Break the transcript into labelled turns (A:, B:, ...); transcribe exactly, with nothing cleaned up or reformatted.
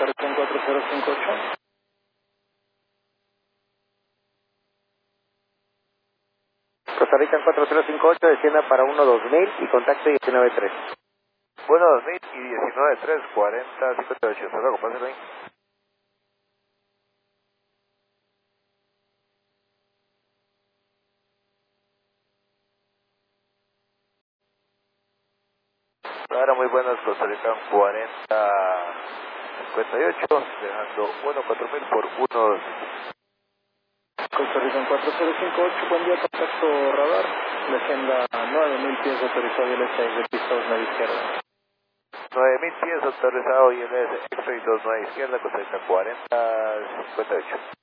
A: Costa Rica en cuatro cero cinco ocho.
B: Costa Rica en cuatro cero cinco ocho, descienda para uno dos mil y contacto diecinueve tres.
C: Bueno, dos mil y diecinueve tres, cuarenta, cincuenta y ocho. Hasta luego, pásenlo ahí. Ahora muy buenas, Costa Rica cuarenta, cincuenta y ocho, dejando uno cuatro mil por uno.
A: Costa Rica en cuatro cero cinco ocho, buen día, contacto radar, legenda nueve mil pies autorizado y el S de pista dos nueve izquierda.
C: nueve mil pies autorizado y el S extra y dos nueve izquierda, Costa Rica cuarenta, cincuenta y ocho.